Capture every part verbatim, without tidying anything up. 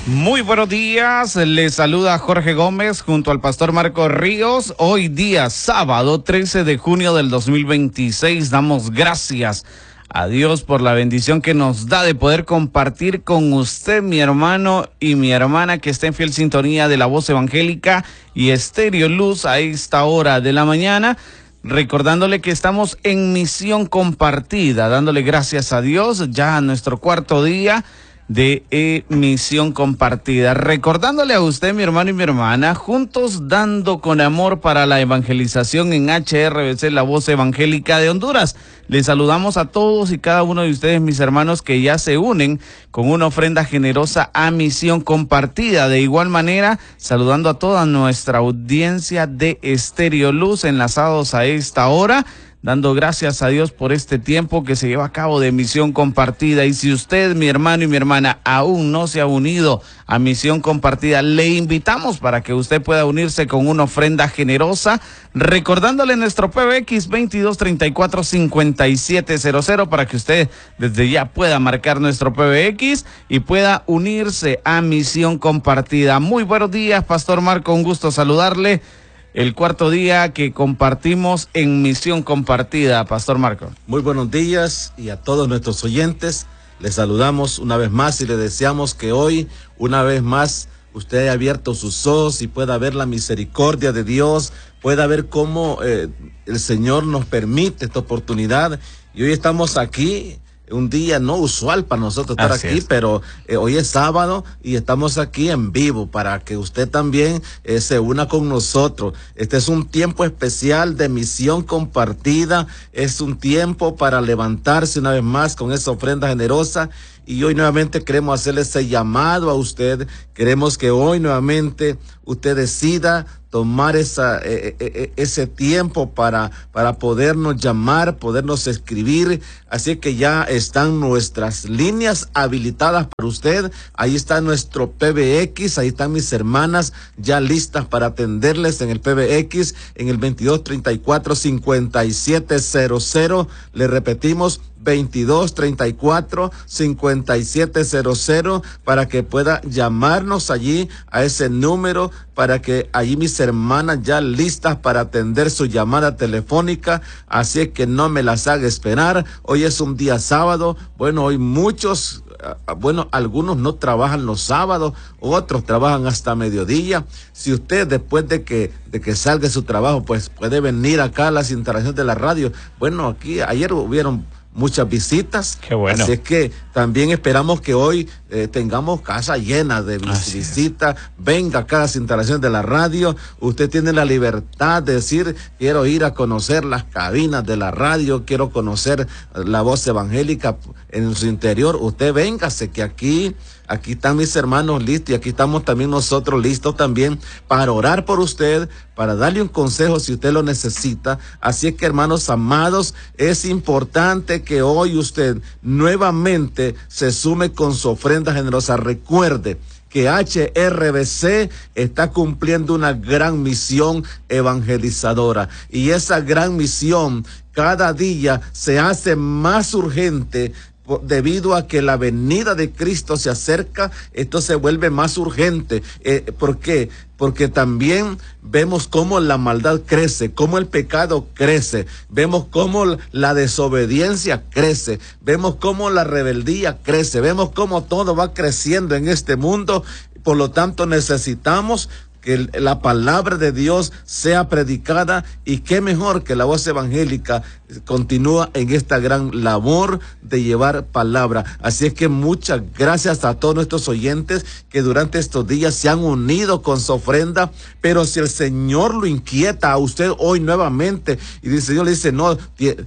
Muy buenos días, les saluda Jorge Gómez junto al pastor Marco Ríos. Hoy día, sábado trece de junio del dos mil veintiséis, damos gracias a Dios por la bendición que nos da de poder compartir con usted, mi hermano y mi hermana, que está en fiel sintonía de la voz evangélica y Estéreo Luz a esta hora de la mañana. Recordándole que estamos en misión compartida, dándole gracias a Dios ya a nuestro cuarto día de eh, misión compartida. Recordándole a usted, mi hermano y mi hermana, juntos dando con amor para la evangelización en H R B C, la voz evangélica de Honduras. Les saludamos a todos y cada uno de ustedes, mis hermanos, que ya se unen con una ofrenda generosa a misión compartida. De igual manera, saludando a toda nuestra audiencia de Estéreo Luz enlazados a esta hora, dando gracias a Dios por este tiempo que se lleva a cabo de misión compartida. Y si usted, mi hermano y mi hermana, aún no se ha unido a misión compartida, le invitamos para que usted pueda unirse con una ofrenda generosa, recordándole nuestro P B X veintidós treinta y cuatro cincuenta y siete cero cero para que usted desde ya pueda marcar nuestro P B X y pueda unirse a misión compartida. Muy buenos días, Pastor Marco, un gusto saludarle. El cuarto día que compartimos en misión compartida, Pastor Marco. Muy buenos días y a todos nuestros oyentes, les saludamos una vez más y les deseamos que hoy, una vez más, usted haya abierto sus ojos y pueda ver la misericordia de Dios, pueda ver cómo eh, el Señor nos permite esta oportunidad. Y hoy estamos aquí, un día no usual para nosotros estar Así aquí, es. pero eh, hoy es sábado y estamos aquí en vivo para que usted también eh, se una con nosotros. Este es un tiempo especial de misión compartida, es un tiempo para levantarse una vez más con esa ofrenda generosa. Y hoy nuevamente queremos hacerle ese llamado a usted. Queremos que hoy nuevamente usted decida tomar esa, eh, eh, ese tiempo para, para podernos llamar, podernos escribir. Así que ya están nuestras líneas habilitadas para usted. Ahí está nuestro P B X, ahí están mis hermanas ya listas para atenderles en el P B X, en el veintidós treinta y cuatro cincuenta y siete cero cero. Le repetimos, veintidós treinta y cuatro cincuenta y siete cero cero, para que pueda llamarnos allí a ese número, para que allí mis hermanas ya listas para atender su llamada telefónica. Así es que no me las haga esperar. Hoy es un día sábado. Bueno, hoy muchos, bueno, algunos no trabajan los sábados, otros trabajan hasta mediodía. Si usted después de que, de que salga de su trabajo, pues puede venir acá a las instalaciones de la radio. Bueno, aquí ayer hubieron muchas visitas. Qué bueno. Así es que también esperamos que hoy eh, tengamos casa llena de vis- visitas. Venga acá a las instalaciones de la radio. Usted tiene la libertad de decir, quiero ir a conocer las cabinas de la radio, quiero conocer la voz evangélica en su interior. Usted véngase, que aquí Aquí están mis hermanos listos y aquí estamos también nosotros listos también para orar por usted, para darle un consejo si usted lo necesita. Así es que, hermanos amados, es importante que hoy usted nuevamente se sume con su ofrenda generosa. Recuerde que H R B C está cumpliendo una gran misión evangelizadora, y esa gran misión cada día se hace más urgente. Debido a que la venida de Cristo se acerca, esto se vuelve más urgente. Eh, ¿Por qué? Porque también vemos cómo la maldad crece, cómo el pecado crece, vemos cómo la desobediencia crece, vemos cómo la rebeldía crece, vemos cómo todo va creciendo en este mundo. Por lo tanto, necesitamos que la palabra de Dios sea predicada, y qué mejor que la voz evangélica continúa en esta gran labor de llevar palabra. Así es que muchas gracias a todos nuestros oyentes que durante estos días se han unido con su ofrenda. Pero si el Señor lo inquieta a usted hoy nuevamente y dice, Dios le dice, no,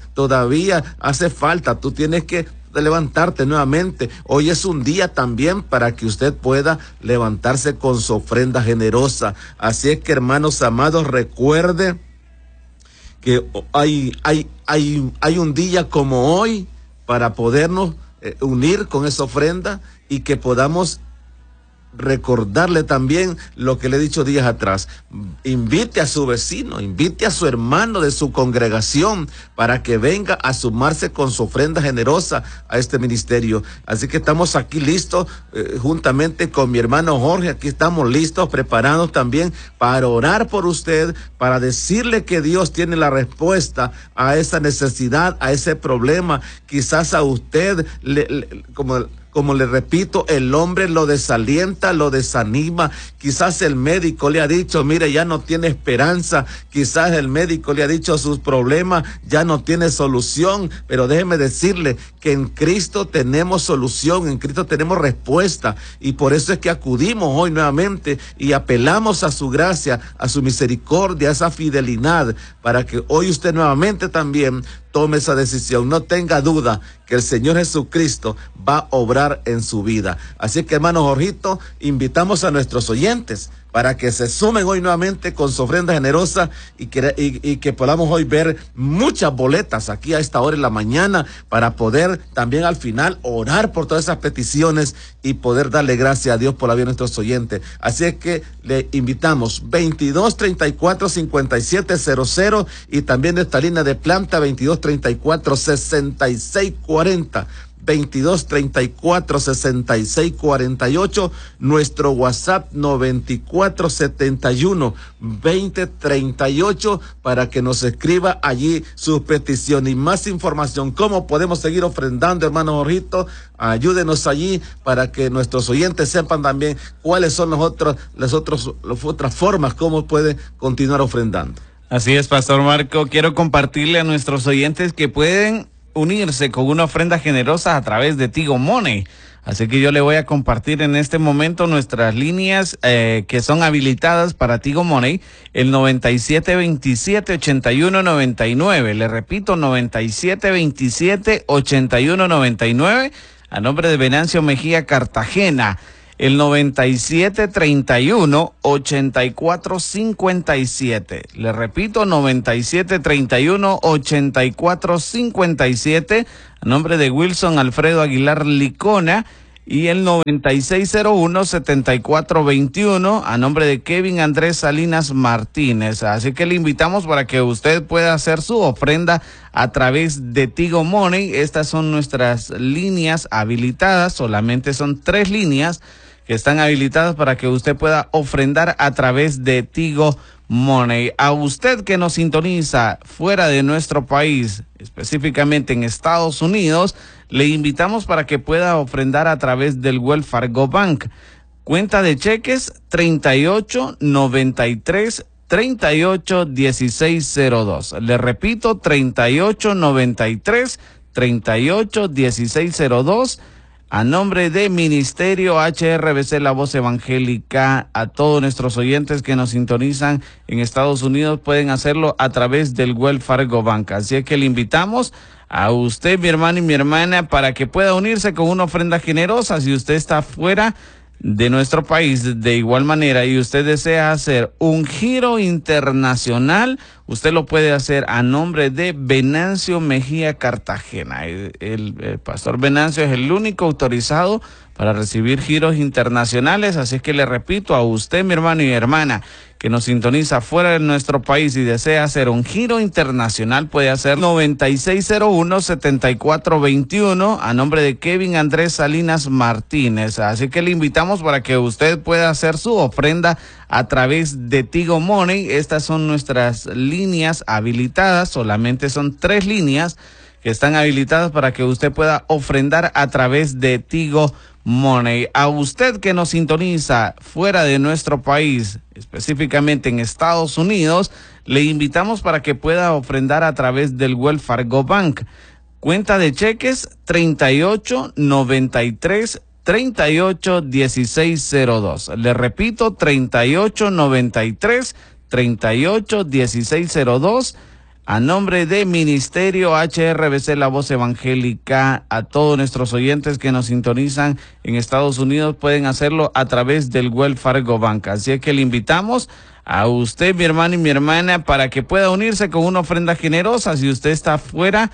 todavía hace falta, tú tienes que de levantarte nuevamente. Hoy es un día también para que usted pueda levantarse con su ofrenda generosa. Así es que, hermanos amados, recuerde que hay, hay, hay, hay un día como hoy para podernos eh, unir con esa ofrenda y que podamos recordarle también lo que le he dicho días atrás. Invite a su vecino, invite a su hermano de su congregación para que venga a sumarse con su ofrenda generosa a este ministerio. Así que estamos aquí listos, eh, juntamente con mi hermano Jorge, aquí estamos listos, preparados también para orar por usted, para decirle que Dios tiene la respuesta a esa necesidad, a ese problema. Quizás a usted, le, le, como... Como le repito, el hombre lo desalienta, lo desanima. Quizás el médico le ha dicho, mire, ya no tiene esperanza. Quizás el médico le ha dicho sus problemas, ya no tiene solución. Pero déjeme decirle que en Cristo tenemos solución, en Cristo tenemos respuesta. Y por eso es que acudimos hoy nuevamente y apelamos a su gracia, a su misericordia, a esa fidelidad, para que hoy usted nuevamente también tome esa decisión. No tenga duda que el Señor Jesucristo va a obrar en su vida. Así que, hermano Jorgito, invitamos a nuestros oyentes para que se sumen hoy nuevamente con su ofrenda generosa y que, y, y que podamos hoy ver muchas boletas aquí a esta hora en la mañana para poder también al final orar por todas esas peticiones y poder darle gracias a Dios por la vida de nuestros oyentes. Así es que le invitamos veintidós treinta y cuatro cincuenta y siete cero cero y también nuestra línea de planta veintidós treinta y cuatro sesenta y seis cuarenta. veintidós treinta y cuatro sesenta y seis cuarenta y ocho, nuestro WhatsApp noventa y cuatro setenta y uno veinte treinta y ocho para que nos escriba allí sus peticiones y más información. ¿Cómo podemos seguir ofrendando, hermano Jorgito? Ayúdenos allí para que nuestros oyentes sepan también cuáles son los otros, las, otros, las otras formas, cómo puede continuar ofrendando. Así es, Pastor Marco. Quiero compartirle a nuestros oyentes que pueden unirse con una ofrenda generosa a través de Tigo Money. Así que yo le voy a compartir en este momento nuestras líneas eh, que son habilitadas para Tigo Money, el noventa y siete veintisiete ochenta y uno noventa y nueve. Le repito, noventa y siete veintisiete ochenta y uno noventa y nueve, a nombre de Venancio Mejía Cartagena. El noventa y siete treinta y uno ochenta y cuatro cincuenta y siete. Le repito, noventa y siete treinta y uno ochenta y cuatro cincuenta y siete, a nombre de Wilson Alfredo Aguilar Licona. Y el noventa y seis cero uno setenta y cuatro veintiuno, a nombre de Kevin Andrés Salinas Martínez. Así que le invitamos para que usted pueda hacer su ofrenda a través de Tigo Money. Estas son nuestras líneas habilitadas, solamente son tres líneas que están habilitadas para que usted pueda ofrendar a través de Tigo Money. A usted que nos sintoniza fuera de nuestro país, específicamente en Estados Unidos, le invitamos para que pueda ofrendar a través del Wells Fargo Bank. Cuenta de cheques treinta y ocho noventa y tres treinta y ocho dieciséis cero dos. Le repito, treinta y ocho noventa y tres treinta y ocho dieciséis cero dos. A nombre de Ministerio H R B C La Voz Evangélica, a todos nuestros oyentes que nos sintonizan en Estados Unidos pueden hacerlo a través del Wells Fargo Bank. Así es que le invitamos a usted, mi hermano y mi hermana, para que pueda unirse con una ofrenda generosa. Si usted está fuera de nuestro país de igual manera y usted desea hacer un giro internacional, usted lo puede hacer a nombre de Venancio Mejía Cartagena. El, el, el pastor Venancio es el único autorizado para recibir giros internacionales, así que le repito a usted, mi hermano y hermana, que nos sintoniza fuera de nuestro país y desea hacer un giro internacional, puede hacer noventa y seis cero uno setenta y cuatro veintiuno, a nombre de Kevin Andrés Salinas Martínez. Así que le invitamos para que usted pueda hacer su ofrenda a través de Tigo Money. Estas son nuestras líneas habilitadas, solamente son tres líneas que están habilitadas para que usted pueda ofrendar a través de Tigo Money. A usted que nos sintoniza fuera de nuestro país, específicamente en Estados Unidos, le invitamos para que pueda ofrendar a través del Wells Fargo Bank. Cuenta de cheques treinta y ocho noventa y tres treinta y ocho dieciséis cero dos. Le repito, treinta y ocho noventa y tres treinta y ocho dieciséis cero dos. A nombre de Ministerio H R B C La Voz Evangélica, a todos nuestros oyentes que nos sintonizan en Estados Unidos pueden hacerlo a través del Wells Fargo Bank. Así es que le invitamos a usted, mi hermano y mi hermana, para que pueda unirse con una ofrenda generosa. Si usted está fuera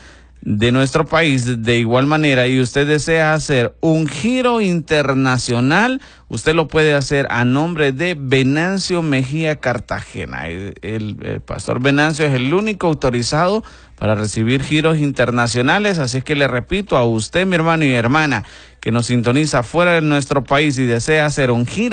de nuestro país de igual manera y usted desea hacer un giro internacional, usted lo puede hacer a nombre de Venancio Mejía Cartagena. El, el, el pastor Venancio es el único autorizado para recibir giros internacionales, así es que le repito a usted, mi hermano y hermana, que nos sintoniza fuera de nuestro país y desea hacer un giro